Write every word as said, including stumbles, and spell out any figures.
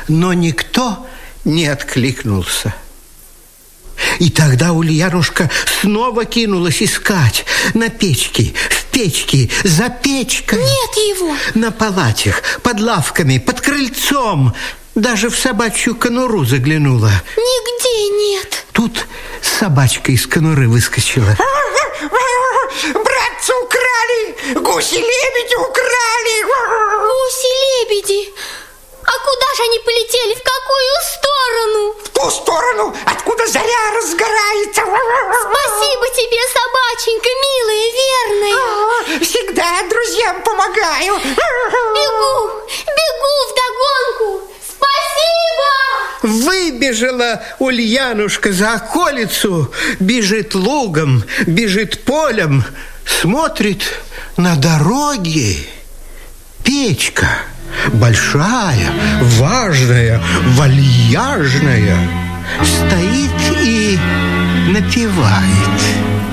но никто не откликнулся. И тогда Ульянушка снова кинулась искать на печке, в печке, за печкой. Нет его. На палатях, под лавками, под крыльцом. Даже в собачью конуру заглянула. Нигде нет. Тут собачка из конуры выскочила. Братца украли! Гуси-лебеди украли! Гуси-лебеди? А куда же они полетели? В какую сторону? В ту сторону, откуда заря разгорается. Спасибо тебе, собаченька, милая, верная. Всегда друзьям помогаю. Бегу, бегу вдогонку. Спасибо! Выбежала Ульянушка за околицу, бежит лугом, бежит полем, смотрит на дороге. Печка большая, важная, вальяжная, стоит и напевает.